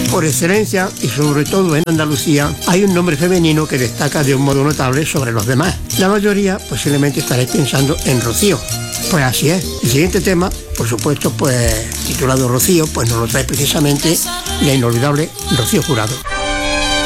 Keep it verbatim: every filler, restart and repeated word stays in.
Por excelencia, y sobre todo en Andalucía, hay un nombre femenino que destaca de un modo notable sobre los demás. La mayoría posiblemente estaréis pensando en Rocío. Pues así es. El siguiente tema, por supuesto, pues titulado Rocío, pues nos lo trae precisamente la inolvidable Rocío Jurado.